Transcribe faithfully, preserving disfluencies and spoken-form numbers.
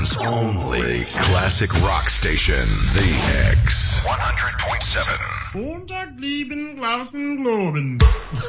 Brooklyn's only classic rock station, The X. one hundred point seven. Montag, lieben, Glauben, Globen.